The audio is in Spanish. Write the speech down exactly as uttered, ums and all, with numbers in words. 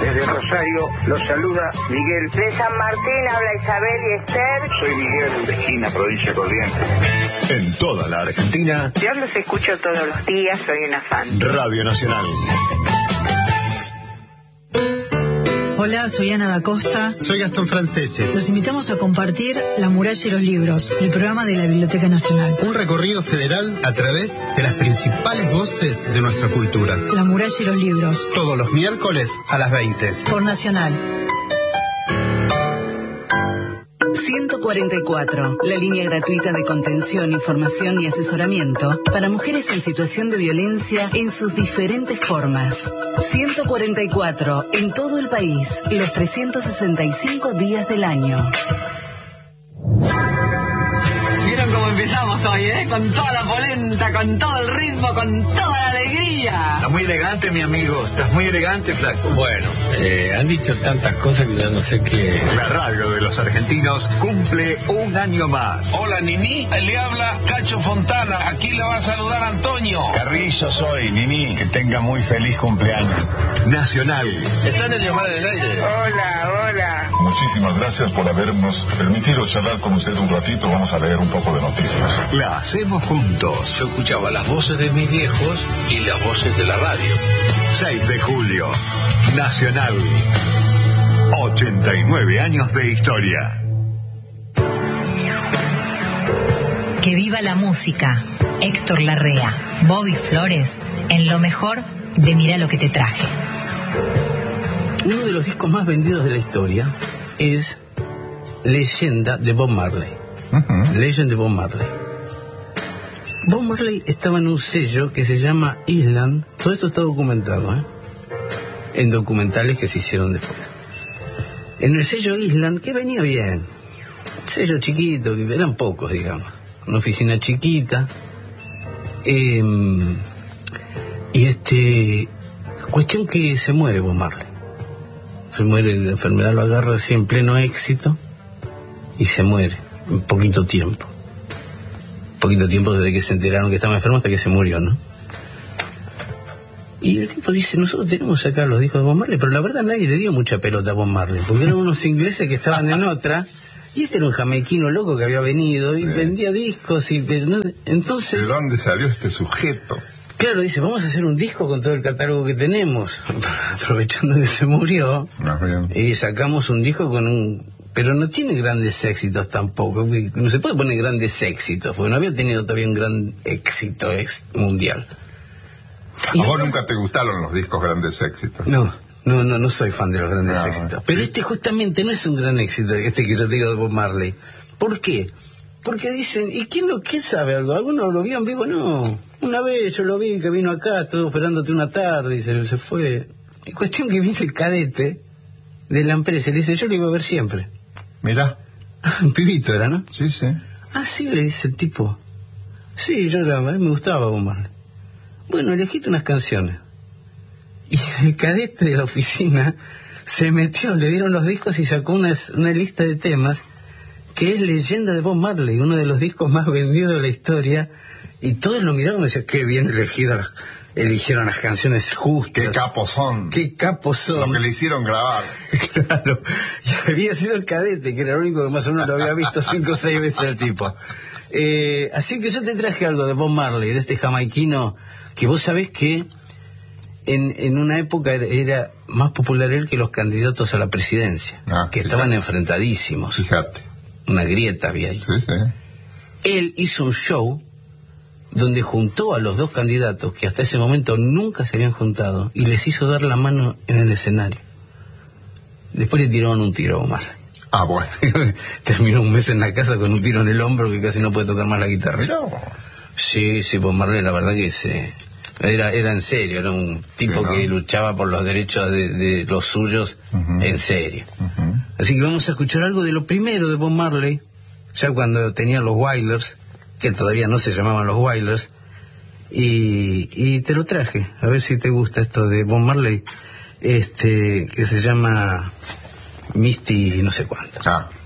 Desde Rosario los saluda Miguel. De San Martín habla Isabel y Esther. Soy Miguel de Esquina, provincia de Corrientes. En toda la Argentina. Yo los escucho todos los días, soy una fan. Radio Nacional. Hola, soy Ana da Costa. Soy Gastón Francese. Los invitamos a compartir La Muralla y los Libros, el programa de la Biblioteca Nacional. Un recorrido federal a través de las principales voces de nuestra cultura. La Muralla y los Libros. Todos los miércoles a las veinte. Por Nacional. ciento cuarenta y cuatro, la línea gratuita de contención, información y asesoramiento para mujeres en situación de violencia en sus diferentes formas. ciento cuarenta y cuatro, en todo el país, los trescientos sesenta y cinco días del año. ¿Vieron cómo empezamos hoy, eh? Con toda la polenta, con todo el ritmo, con toda la alegría. Estás muy elegante, mi amigo. Estás muy elegante, flaco. Bueno, eh, han dicho tantas cosas que ya no sé qué... La radio de los argentinos cumple un año más. Hola, Nini. Le habla Cacho Fontana. Aquí le va a saludar Antonio. Carrillo soy, Nini. Que tenga muy feliz cumpleaños. Nacional. ¿Están en llamar en el aire? Hola, hola. Muchísimas gracias por habernos permitido charlar con ustedes un ratito. Vamos a leer un poco de noticias. La hacemos juntos. Yo escuchaba las voces de mis viejos y las voces de la radio. seis de julio. Nacional. ochenta y nueve años de historia. Que viva la música. Héctor Larrea, Bobby Flores, en lo mejor de Mirá lo que te traje. Uno de los discos más vendidos de la historia es Leyenda de Bob Marley. Uh-huh. Legend de Bob Marley. Bob Marley estaba en un sello que se llama Island. Todo esto está documentado, ¿eh? En documentales que se hicieron después. En el sello Island, que venía bien. Sello chiquito, que eran pocos, digamos. Una oficina chiquita. Eh, y este... Cuestión que se muere Bob Marley. Se muere, la enfermedad lo agarra así en pleno éxito. Y se muere en poquito tiempo. Poquito tiempo desde que se enteraron que estaba enfermo hasta que se murió, ¿no? Y el tipo dice, nosotros tenemos acá los discos de Bob Marley, pero la verdad nadie le dio mucha pelota a Bob Marley, porque eran unos ingleses que estaban en otra, y este era un jamaiquino loco que había venido y sí. vendía discos, y ¿no? Entonces... ¿De dónde salió este sujeto? Claro, dice, vamos a hacer un disco con todo el catálogo que tenemos, aprovechando que se murió, y sacamos un disco con un... Pero no tiene grandes éxitos tampoco. No se puede poner grandes éxitos, porque no había tenido todavía un gran éxito ex mundial. ¿A vos nunca te gustaron los discos grandes éxitos? No, no, no, no soy fan de los grandes no, éxitos. Pero ¿sí? Este justamente no es un gran éxito, este que yo te digo de Bob Marley. ¿Por qué? Porque dicen, ¿y quién, lo, quién sabe algo? ¿Alguno lo vio en vivo? No. Una vez yo lo vi, que vino acá, estuvo esperándote una tarde y se, se fue. Y cuestión que viene el cadete de la empresa y le dice, yo lo iba a ver siempre. Mirá. Un pibito era, ¿no? Sí, sí. Ah, sí, le dice el tipo. Sí, yo la, a mí me gustaba Bob Marley. Bueno, elegiste unas canciones. Y el cadete de la oficina se metió, le dieron los discos y sacó una, una lista de temas que es Leyenda de Bob Marley, uno de los discos más vendidos de la historia. Y todos lo miraron y decían, qué bien elegidas, eligieron las canciones justas. Qué capos son. Qué capos son. Lo que le hicieron grabar. Claro. Y había sido el cadete, que era el único que más o menos lo había visto cinco o seis veces el tipo. Eh, así que yo te traje algo de Bob Marley, de este jamaiquino, que vos sabés que en, en una época era, era más popular él que los candidatos a la presidencia, ah, que fíjate. Estaban enfrentadísimos. Fíjate. Una grieta había ahí. Sí, sí. Él hizo un show donde juntó a los dos candidatos que hasta ese momento nunca se habían juntado y les hizo dar la mano en el escenario. Después le tiraron un tiro a Bob Marley. Ah, bueno. Terminó un mes en la casa con un tiro en el hombro que casi no puede tocar más la guitarra. Mirá. Sí, sí, Bob Marley la verdad que se... Era, era en serio, era un tipo sí, ¿no? que luchaba por los derechos de, de los suyos uh-huh. en serio. Uh-huh. Así que vamos a escuchar algo de lo primero de Bob Marley, ya cuando tenían los Wailers, que todavía no se llamaban los Wailers, y, y te lo traje, a ver si te gusta esto de Bob Marley, este que se llama Misty no sé cuánto. Ah.